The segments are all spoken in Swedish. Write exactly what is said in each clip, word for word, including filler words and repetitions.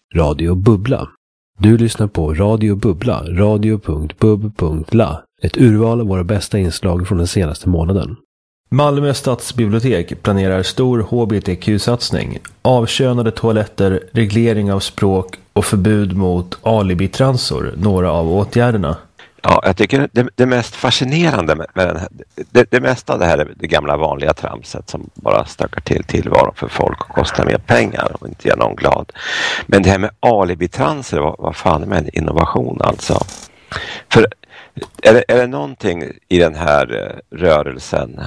Radio Bubbla. Du lyssnar på Radio Bubbla, radio punkt bub punkt la. Ett urval av våra bästa inslag från den senaste månaden. Malmö stadsbibliotek planerar stor H B T Q-satsning, avkönade toaletter, reglering av språk och förbud mot alibitransor, några av åtgärderna. Ja, jag tycker det, det mest fascinerande med, med den här, det, det mesta av det här är det gamla vanliga tramset som bara stökar till tillvaron för folk och kostar mer pengar och inte gör någon glad. Men det här med alibitransor var, var fan med en innovation alltså. För är det, är det någonting i den här rörelsen,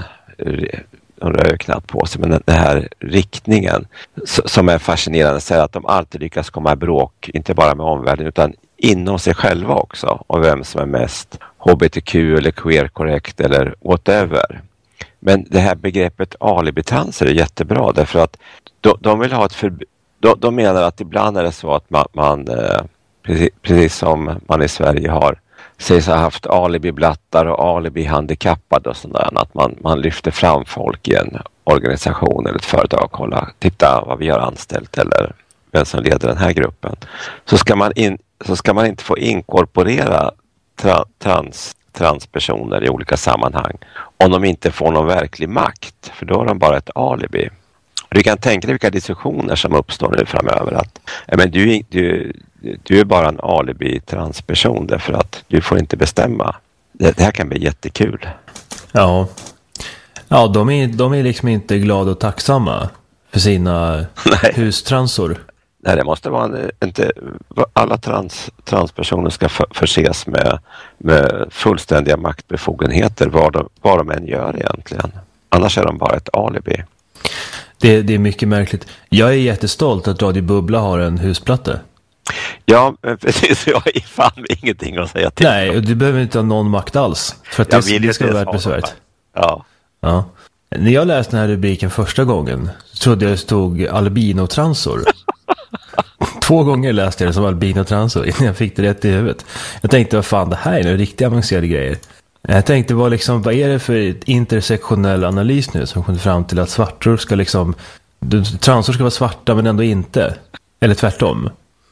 de rör ju knappt på sig, men den här riktningen som är fascinerande så är att de alltid lyckas komma i bråk, inte bara med omvärlden utan inom sig själva också, och vem som är mest H B T Q eller queer-korrekt eller whatever. Men det här begreppet alibitransor är jättebra därför att de, de vill ha ett förbud. De, de menar att ibland är det så att man, man eh, precis, precis som man i Sverige har sägs ha haft alibiblattar och alibihandikappade och sådär, att man, man lyfter fram folk i en organisation eller ett företag och kolla, titta vad vi har anställt eller vem som leder den här gruppen. Så ska man, in, så ska man inte få inkorporera tra, trans, transpersoner i olika sammanhang om de inte får någon verklig makt, för då har de bara ett alibi. Du kan tänka dig vilka diskussioner som uppstår nu framöver att ja, men du, du, du är bara en alibi-transperson därför att du får inte bestämma. Det, det här kan bli jättekul. Ja, ja de, är, de är liksom inte glada och tacksamma för sina Nej. hustransor. Nej, det måste vara en, inte, alla trans, transpersoner ska för, förses med, med fullständiga maktbefogenheter vad de, vad de än gör egentligen. Annars är de bara ett alibi. Det, det är mycket märkligt. Jag är jättestolt att Radio Bubbla har en husplatta. Ja, precis. Jag har fan ingenting att säga till. Nej, och du behöver inte ha någon makt alls. För att det, det ska vara värt besväret. Ja. Ja. När jag läste den här rubriken första gången så trodde jag det stod albinotransor. Två gånger läste jag det som albinotransor innan jag fick det rätt i huvudet. Jag tänkte, vad fan, det här är en riktigt avancerade grejer. Jag tänkte, vad, liksom, vad är det för intersektionell analys nu som kommer fram till att svartor ska liksom, transor ska vara svarta men ändå inte. Eller tvärtom.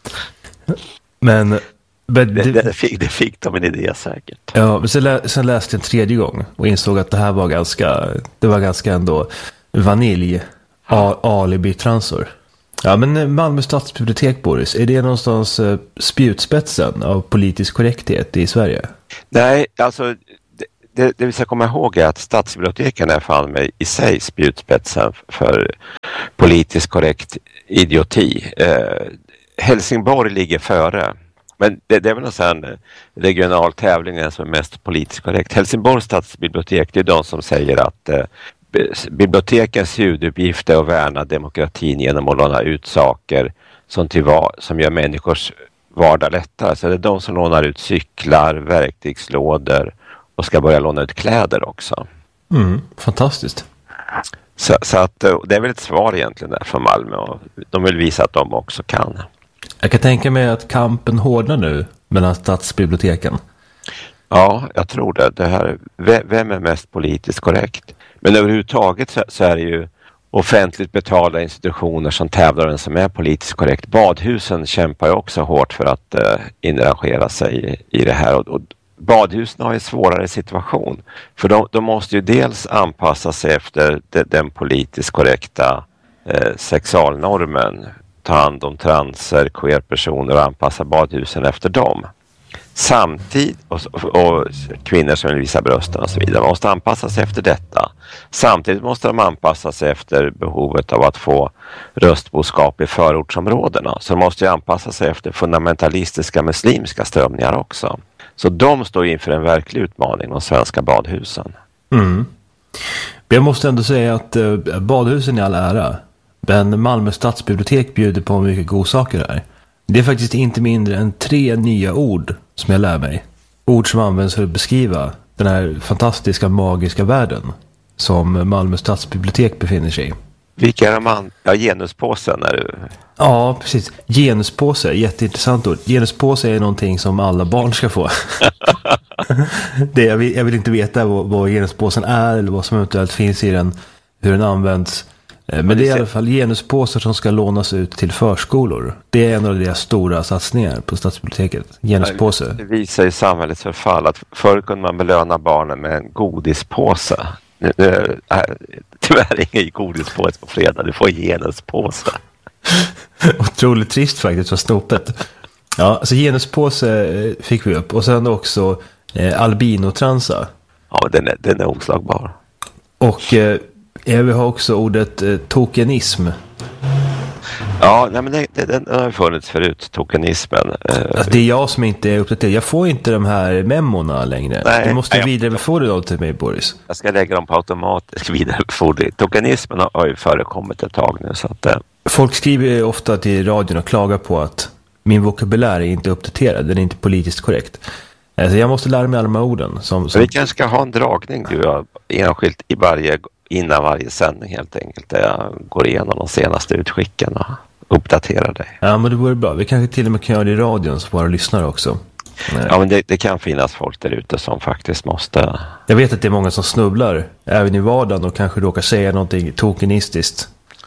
Men... men det, det, fick, det fick de en idé säkert. Ja, men sen, lä, sen läste jag en tredje gång och insåg att det här var ganska, det var ganska ändå vanilj, a, alibi-transor. Ja, men Malmö stadsbibliotek, Boris, är det någonstans uh, spjutspetsen av politisk korrekthet i Sverige? Nej, alltså det, det, det vi ska komma ihåg är att stadsbiblioteken är fan med i sig spjutspetsen för politiskt korrekt idioti. Eh, Helsingborg ligger före. Men det, det är väl en sån regional tävling som är mest politiskt korrekt. Helsingborgs stadsbibliotek, det är de som säger att eh, bibliotekens huvuduppgift är att värna demokratin genom att låna ut saker som, till va- som gör människors vardag lättare. Så det är de som lånar ut cyklar, verktygslådor och ska börja låna ut kläder också. Mm, fantastiskt. Så, så att, det är väl ett svar egentligen där från Malmö och de vill visa att de också kan. Jag kan tänka mig att kampen hårdnar nu mellan stadsbiblioteken. Ja, jag tror det. det här, vem är mest politiskt korrekt? Men överhuvudtaget så, så är det ju offentligt betalda institutioner som tävlar den som är politiskt korrekt. Badhusen kämpar ju också hårt för att uh, inrangera sig i, i det här. Och, och badhusen har en svårare situation. För de, de måste ju dels anpassa sig efter de, den politiskt korrekta uh, sexualnormen. Ta hand om transer, queer-personer och anpassa badhusen efter dem. Samtidigt, och, och kvinnor som vill visa brösten och så vidare, måste anpassa sig efter detta. Samtidigt måste de anpassa sig efter behovet av att få röstboskap i förortsområdena. Så de måste ju anpassa sig efter fundamentalistiska muslimska strömningar också. Så de står inför en verklig utmaning, de svenska badhusen. Mm. Jag måste ändå säga att eh, badhusen är all ära. Men Malmö stadsbibliotek bjuder på mycket godsaker här. Det är faktiskt inte mindre än tre nya ord som jag lär mig. Ord som används för att beskriva den här fantastiska, magiska världen som Malmö stadsbibliotek befinner sig i. Vilka är de an- ja, genuspåsen är du? Ja, precis. Genuspåse, jätteintressant ord. Genuspåse är någonting som alla barn ska få. det, jag, vill, jag vill inte veta vad, vad genuspåsen är eller vad som eventuellt finns i den, hur den används. Men det är i alla fall genuspåsar som ska lånas ut till förskolor. Det är en av deras stora satsningar på stadsbiblioteket. Genuspåse. Det visar ju samhällets förfall att förr kunde man belöna barnen med en godispåse. Nu, nu, är, tyvärr ingen godispåse på fredag. Du får genuspåse. Otroligt trist faktiskt, vad snopet. Ja, alltså genuspåse fick vi upp. Och sen också eh, albinotransa. Ja, den är, den är oslagbar. Och eh, vi har också ordet eh, tokenism. Ja, nej, men det, det, den har funnits förut, tokenismen. Alltså, det är jag som inte är uppdaterad. Jag får inte de här memorna längre. Nej, du måste nej, vidarebefordra dem till mig, Boris. Jag ska lägga dem på automatisk vidarebefordring. Tokenismen har ju förekommit ett tag nu. Så att, eh. Folk skriver ofta till radion och klagar på att min vokabulär är inte uppdaterad. Den är inte politiskt korrekt. Alltså, jag måste lära mig alla de här orden. Som, som... Vi kanske ska ha en dragning du har enskilt i varje, innan varje sändning helt enkelt. Där jag går igenom de senaste utskicken och uppdaterar dig. Ja, men det vore bra. Vi kanske till och med kan göra det i radion så våra lyssnar också. Ja, men det, det kan finnas folk där ute som faktiskt måste... Jag vet att det är många som snubblar även i vardagen och kanske råkar säga någonting tokenistiskt.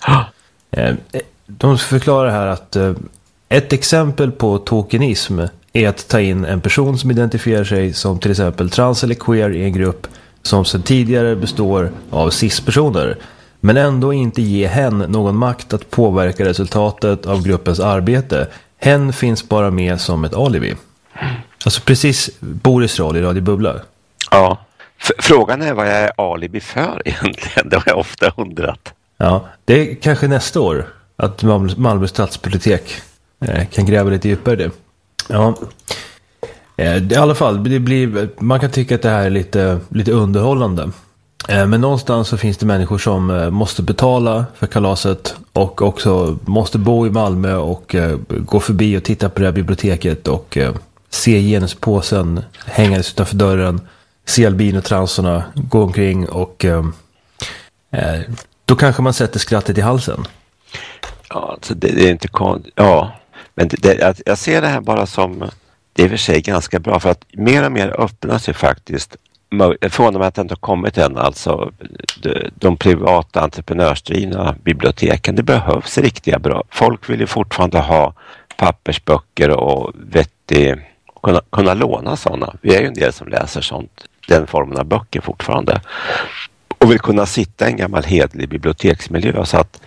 De förklarar här att ett exempel på tokenism är att ta in en person som identifierar sig som till exempel trans eller queer i en grupp som sedan tidigare består av cis-personer, men ändå inte ge hen någon makt att påverka resultatet av gruppens arbete. Hen finns bara med som ett alibi. Alltså precis Boris roll i Radio Bubbla. Ja, F- frågan är vad jag är alibi för egentligen. Det har jag ofta undrat. Ja, det är kanske nästa år att Malmö, Malmö stadsbibliotek eh, kan gräva lite djupare i det. Ja, eh, i alla fall, det blir, man kan tycka att det här är lite, lite underhållande. Eh, men någonstans så finns det människor som eh, måste betala för kalaset och också måste bo i Malmö och eh, gå förbi och titta på det här biblioteket och eh, se genuspåsen hängandes utanför dörren, se albinotransorna gå omkring och eh, eh, då kanske man sätter skrattet i halsen. Ja, alltså det, det är inte konstigt. Ja, men det, det, jag, jag ser det här bara som, det är för sig ganska bra för att mer och mer öppnas ju faktiskt från att det inte har kommit än, alltså de, de privata entreprenörsdrivna biblioteken. Det behövs riktiga bra. Folk vill ju fortfarande ha pappersböcker och vettig, kunna, kunna låna sådana. Vi är ju en del som läser sånt, den formen av böcker fortfarande. Och vill kunna sitta i en gammal hedlig biblioteksmiljö. Så att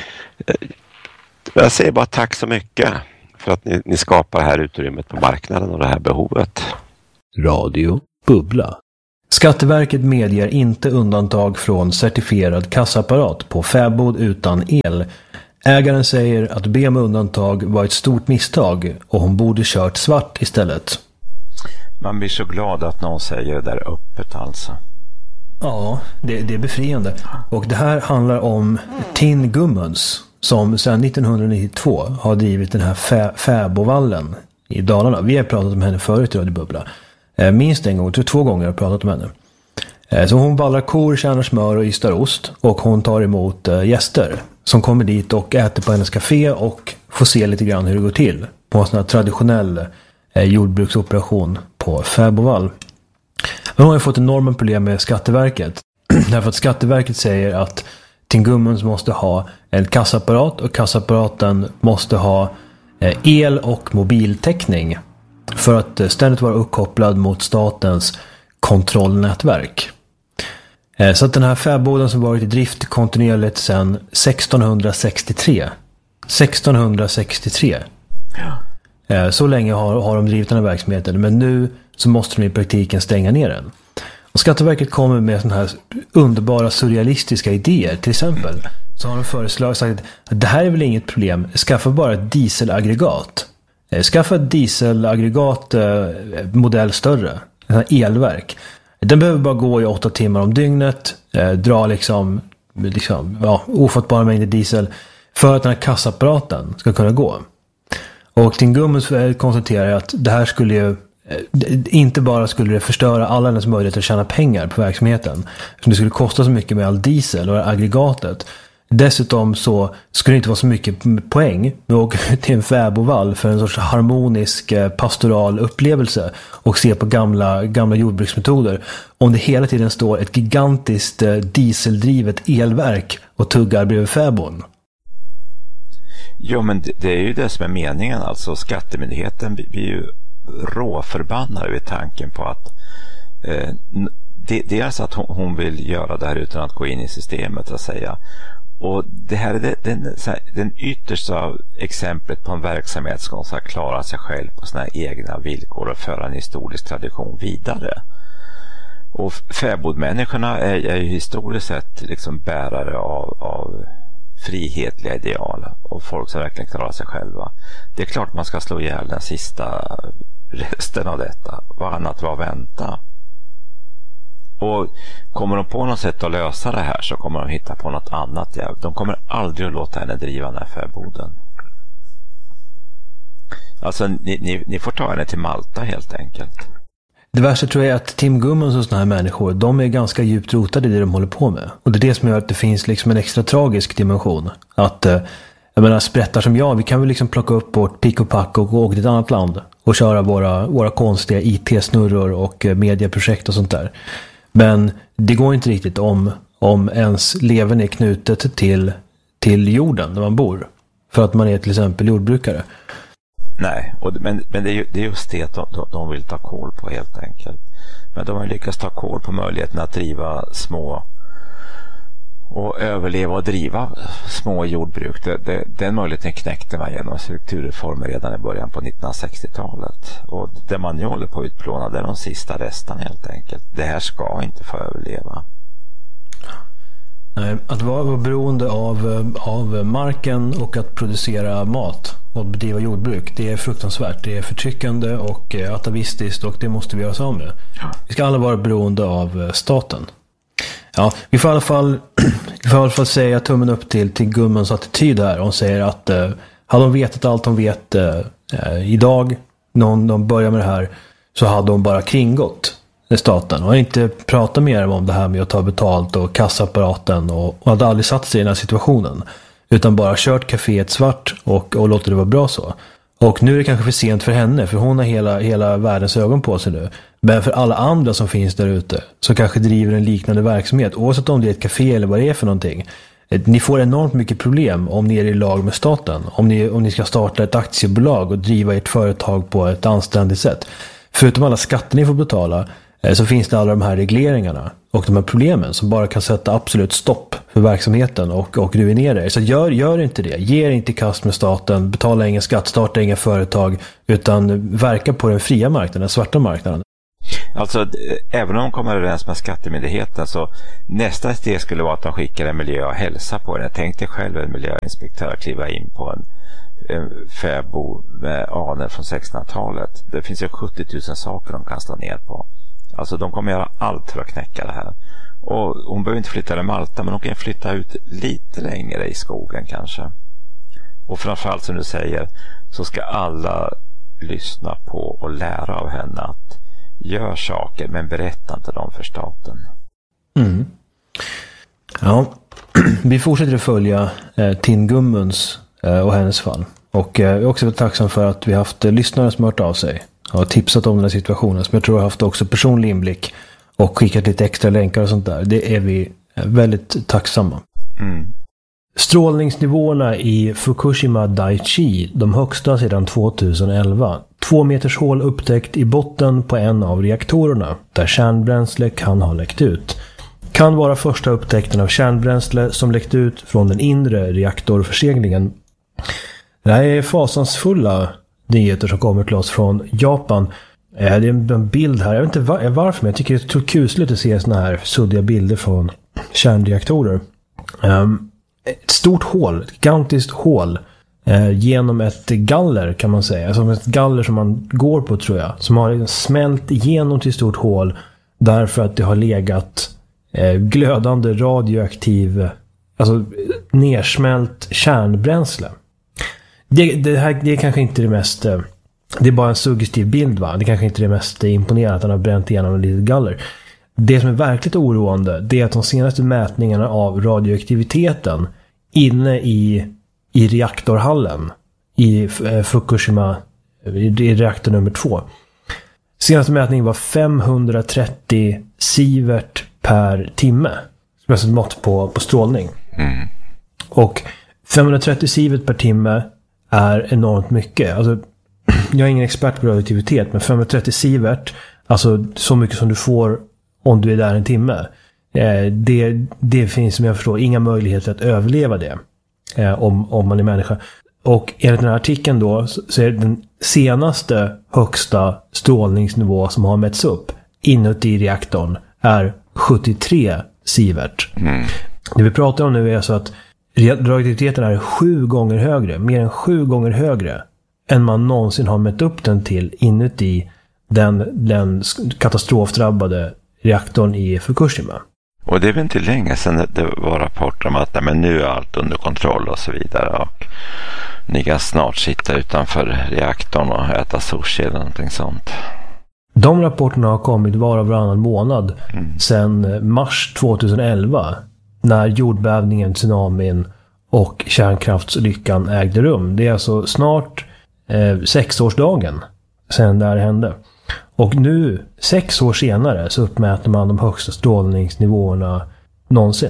jag säger bara tack så mycket för att ni, ni skapar det här utrymmet på marknaden och det här behovet. Radio Bubbla. Skatteverket medger inte undantag från certifierad kassaapparat på fäbod utan el. Ägaren säger att be om undantag var ett stort misstag och hon borde kört svart istället. Man blir så glad att någon säger det där öppet alltså. Ja, det, det är befriande. Och det här handlar om Tin Gummens som sedan nittonhundranittiotvå har drivit den här fä, Fäbovallen i Dalarna. Vi har pratat om henne förut i Radio Bubbla. Eh, minst en gång, tror två gånger har jag pratat om henne. Eh, så hon ballar kor, tjänar smör och ystar ost. Och hon tar emot eh, gäster som kommer dit och äter på hennes café och får se lite grann hur det går till på en sån här traditionell eh, jordbruksoperation på Fäbovall. Men hon har fått enorma problem med Skatteverket. Därför att Skatteverket säger att Tin Gummens måste ha en kassaapparat och kassaapparaten måste ha eh, el- och mobiltäckning för att ständigt vara uppkopplad mot statens kontrollnätverk. Eh, så att den här fäboden som varit i drift kontinuerligt sedan sextonhundrasextiotre. sextonhundrasextiotre. Ja. Eh, så länge har, har de drivit den här verksamheten, men nu så måste de i praktiken stänga ner den. Och Skatteverket kommer med sådana här underbara surrealistiska idéer. Till exempel så har de föreslagit sagt att det här är väl inget problem. Skaffa bara ett dieselaggregat. Skaffa ett dieselaggregat eh, modell större. En här elverk. Den behöver bara gå i åtta timmar om dygnet. Eh, dra liksom, liksom ja, ofattbara mängder diesel. För att den här kassaapparaten ska kunna gå. Och Tin Gummens konstaterar att det här skulle ju inte bara skulle det förstöra alla hennes möjligheter att tjäna pengar på verksamheten. Det skulle kosta så mycket med all diesel och aggregatet. Dessutom så skulle det inte vara så mycket poäng med att åka ut till en fäbodvall för en sorts harmonisk pastoral upplevelse och se på gamla, gamla jordbruksmetoder om det hela tiden står ett gigantiskt dieseldrivet elverk och tuggar bredvid fäbodn. Jo, men det, det är ju det som är meningen. Alltså skattemyndigheten blir ju råförbannade vid tanken på att eh, det, dels att hon, hon vill göra det här utan att gå in i systemet och säga. Och det här är det, den, den yttersta exemplet på en verksamhet som ska klara sig själv på sina egna villkor och föra en historisk tradition vidare. Och fäbodmänniskorna är, är ju historiskt sett liksom bärare av, av frihetliga ideal och folk som verkligen klarar sig själva. Det är klart man ska slå ihjäl den sista resten av detta. Vad annat var att vänta. Och kommer de på något sätt att lösa det här så kommer de hitta på något annat. De kommer aldrig att låta henne driva den här fäboden. Alltså ni, ni, ni får ta henne till Malta helt enkelt. Det värsta tror jag är att Tim Gummons och såna här människor, de är ganska djupt rotade i det de håller på med. Och det är det som gör att det finns liksom en extra tragisk dimension. Att, jag menar, sprättar som jag, vi kan väl liksom plocka upp vårt pick och pack och åka till ett annat land och köra våra, våra konstiga I T-snurror och medieprojekt och sånt där. Men det går inte riktigt om, om ens leven är knutet till, till jorden där man bor. För att man är till exempel jordbrukare. Nej, och, men, men det, är ju, det är just det de, de vill ta koll på helt enkelt. Men de har lyckats ta koll på möjligheten att driva små och överleva och driva små jordbruk. Det, det, den möjligheten knäckte man genom strukturreformer redan i början på nittonhundrasextiotalet. Och det man nu håller på att utplåna, det är de sista resten helt enkelt. Det här ska inte få överleva. Nej, att vara beroende av, av marken och att producera mat och bedriva jordbruk, det är fruktansvärt. Det är förtryckande och atavistiskt och det måste vi göra oss av med. Vi ska alla vara beroende av staten. Ja, vi får i alla fall, vi får i alla fall säga tummen upp till, till Gummons attityd här. Hon säger att eh, hade de vetat allt de vet eh, idag, när de börjar med det här, så hade de bara kringgått staten och inte pratat mer om det här med att ta betalt och kassaapparaten och, och hade aldrig satt sig i den här situationen utan bara kört kaféet svart och, och låter det vara bra så. Och nu är det kanske för sent för henne, för hon har hela, hela världens ögon på sig nu. Men för alla andra som finns där ute som kanske driver en liknande verksamhet, oavsett om det är ett café eller vad det är för någonting, ni får enormt mycket problem om ni är i lag med staten. Om ni, om ni ska starta ett aktiebolag och driva ert företag på ett anständigt sätt. Förutom alla skatter ni får betala så finns det alla de här regleringarna och de här problemen som bara kan sätta absolut stopp för verksamheten och, och ruinera er. Så gör, gör inte det. Ge inte kast med staten, betala ingen skatt, starta inga företag, utan verka på den fria marknaden, den svarta marknaden. Alltså, även om de kommer överens med skattemyndigheten så nästa steg skulle vara att de skickar en miljö och hälsa på den. Tänk dig själv en miljöinspektör kliva in på en, en fäbo med anor från sextonhundratalet. Det finns ju sjuttio tusen saker de kan stå ner på. Alltså de kommer göra allt för att knäcka det här. Och hon behöver inte flytta till Malta, men hon kan flytta ut lite längre i skogen kanske. Och framförallt som du säger så ska alla lyssna på och lära av henne att gör saker men berätta inte dem för staten. Mm. Ja, vi fortsätter att följa eh, Tin Gummons eh, och hennes fall. Och eh, jag är också tacksam för att vi har haft eh, lyssnare som har hört av sig och tipsat om den här situationen som jag tror har haft också personlig inblick och skickat lite extra länkar och sånt där. Det är vi väldigt tacksamma. Mm. Strålningsnivåerna i Fukushima Daiichi, de högsta sedan tjugoelva. Två meters hål upptäckt i botten på en av reaktorerna där kärnbränsle kan ha läckt ut. Kan vara första upptäckten av kärnbränsle som läckt ut från den inre reaktorförseglingen. Det här är fasansfulla nyheter som kommer till oss från Japan. Det är en bild här, jag vet inte var, varför, men jag tycker det är kusligt att se såna här suddiga bilder från kärnreaktorer. Um, ett stort hål, ett gigantiskt hål eh, genom ett galler kan man säga. Som ett galler som man går på tror jag. Som har smält igenom till ett stort hål därför att det har legat eh, glödande radioaktiv, alltså nersmält kärnbränsle. Det, det här det är kanske inte det mest, det är bara en suggestiv bild va. Det är kanske inte det mest imponerande att han har bränt igenom en litet galler. Det som är verkligt oroande det är att de senaste mätningarna av radioaktiviteten inne i, i reaktorhallen i Fukushima, i reaktor nummer två. Senaste mätningen var femhundratrettio sievert per timme. Som är ett mått på, på strålning. Mm. Och femhundratrettio sievert per timme är enormt mycket. Alltså, jag är ingen expert på radioaktivitet, men femhundratrettio sievert, alltså så mycket som du får om du är där en timme. Eh, det, det finns, som jag förstår, inga möjligheter att överleva det. Eh, om, om man är människa. Och enligt den här artikeln då, så, så är det den senaste högsta strålningsnivå som har mätts upp inuti reaktorn är sjuttiotre sievert. Mm. Det vi pratar om nu är så att radioaktiviteten är sju gånger högre, mer än sju gånger högre än man någonsin har mätt upp den till inuti den, den katastrofdrabbade reaktorn i Fukushima. Och det är väl inte länge sedan det var rapporter om att nej, men nu är allt under kontroll och så vidare, och ni kan snart sitta utanför reaktorn och äta sushi eller någonting sånt. De rapporterna har kommit var och varannan månad mm. sedan mars tjugoelva, när jordbävningen, tsunamin och kärnkraftsolyckan ägde rum. Det är alltså snart eh, sexårsdagen sedan det här hände. Och nu, sex år senare, så uppmäter man de högsta strålningsnivåerna någonsin.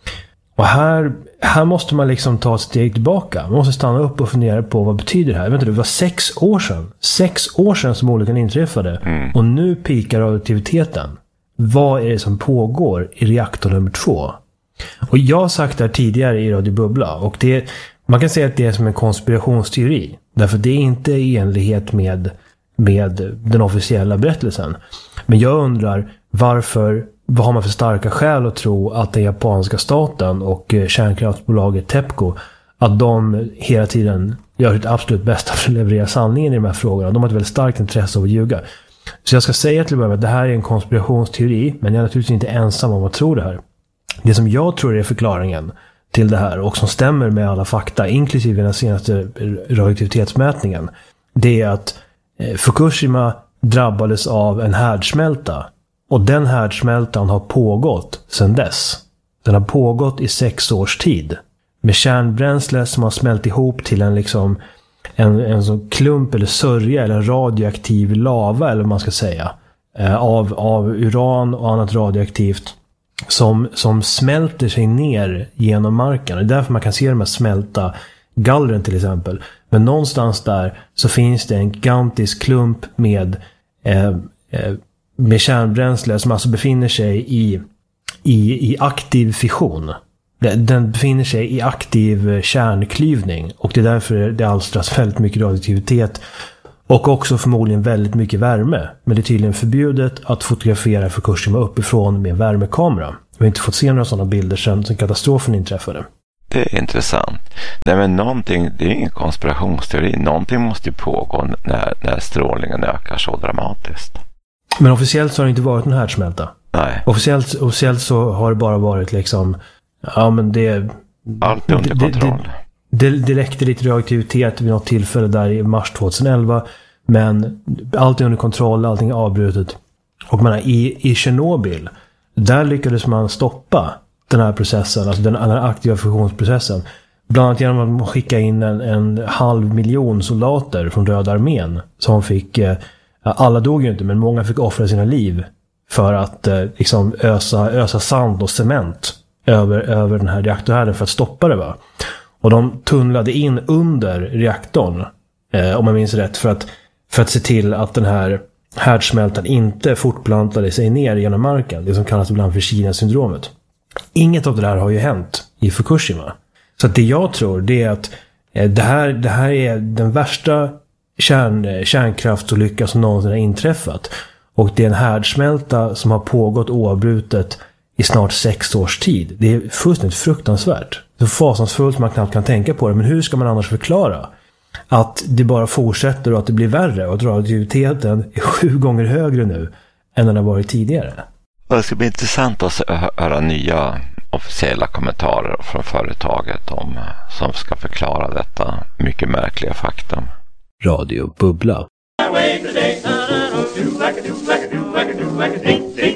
Och här, här måste man liksom ta ett steg tillbaka. Man måste stanna upp och fundera på vad betyder det här. Jag vet inte, det var sex år sedan. Sex år sedan som olyckan inträffade. Mm. Och nu pikar radioaktiviteten. Vad är det som pågår i reaktor nummer två? Och jag har sagt det här tidigare i Radio Bubbla. Och det, man kan säga att det är som en konspirationsteori. Därför det är inte i enlighet med... med den officiella berättelsen. Men jag undrar varför, vad har man för starka skäl att tro att den japanska staten och kärnkraftsbolaget TEPCO, att de hela tiden gör sitt absolut bästa för att leverera sanningen i de här frågorna. De har ett väldigt starkt intresse av att ljuga. Så jag ska säga till början att det här är en konspirationsteori, men jag är naturligtvis inte ensam om att tro det här. Det som jag tror är förklaringen till det här, och som stämmer med alla fakta, inklusive den senaste radioaktivitetsmätningen, det är att Fukushima drabbades av en härdsmälta, och den härdsmältan har pågått sedan dess. Den har pågått i sex års tid med kärnbränsle som har smält ihop till en liksom en, en sån klump eller sörja eller en radioaktiv lava, eller vad man ska säga, av, av uran och annat radioaktivt som, som smälter sig ner genom marken. Det är därför man kan se de här smälta gallren till exempel. Men någonstans där så finns det en gigantisk klump med, eh, eh, med kärnbränsle som alltså befinner sig i, i, i aktiv fission. Den befinner sig i aktiv kärnklyvning, och det är därför det alstras väldigt mycket radioaktivitet och också förmodligen väldigt mycket värme. Men det är tydligen förbjudet att fotografera Fukushima uppifrån med värmekamera. Vi har inte fått se några sådana bilder sedan katastrofen inträffade. Det är intressant. Nej, men någonting, det är ingen konspirationsteori. Någonting måste ju pågå när, när strålningen ökar så dramatiskt. Men officiellt så har det inte varit en härdsmälta. Nej. Officiellt, officiellt så har det bara varit liksom, ja men det... Allt är under det, kontroll. Det, det, det läckte lite radioaktivitet vid något tillfälle där i mars tjugoelva. Men allt är under kontroll, allting är avbrutet. Och man i, i Tjernobyl, där lyckades man stoppa den här processen, alltså den här aktiva fusionsprocessen. Bland annat genom att skicka in en, en halv miljon soldater från Röda armén som fick, eh, alla dog ju inte, men många fick offra sina liv för att eh, liksom ösa, ösa sand och cement över, över den här reaktorhärden för att stoppa det, va. Och de tunnlade in under reaktorn, eh, om man minns rätt, för att, för att se till att den här härdsmältan inte fortplantade sig ner genom marken, det som kallas ibland för Kina-syndromet. Inget av det där har ju hänt i Fukushima. Så att det jag tror, det är att eh, det, här, det här är den värsta kärn, kärnkraftsolycka som någonsin har inträffat. Och det är en härdsmälta som har pågått oavbrutet i snart sex års tid. Det är fullständigt fruktansvärt. Det är fasansfullt, man knappt kan tänka på det. Men hur ska man annars förklara att det bara fortsätter och att det blir värre och att radioaktiviteten är sju gånger högre nu än den har varit tidigare? Det ska bli intressant att höra nya officiella kommentarer från företaget om, som ska förklara detta mycket märkliga faktum. Radio Bubbla.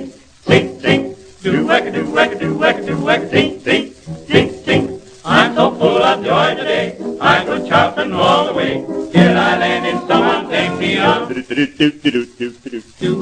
I'm so Du, du, du, du, du, du, du.